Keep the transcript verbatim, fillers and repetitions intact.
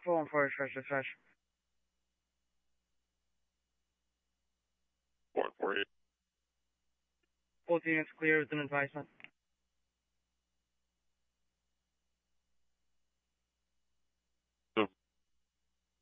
four one four, dispatch, dispatch. Four four eight. Both units clear with an advisement.